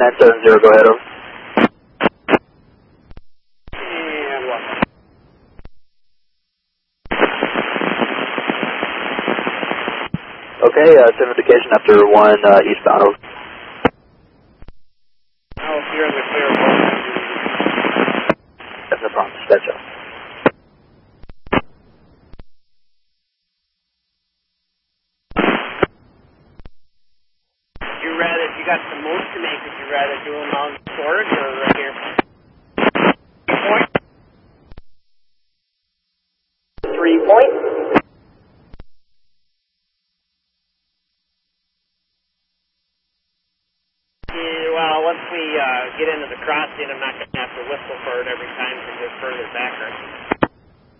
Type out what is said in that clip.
3970, go ahead, over. And what? Okay, same indication after 1 eastbound, over. Oh, if you're in the clear, That's no problem, dispatch out. you got the most to make, would you rather do them on storage or right here? 3 point? Yeah, well, once we get into the crossing, I'm not going to have to whistle for it every time to go further back, right?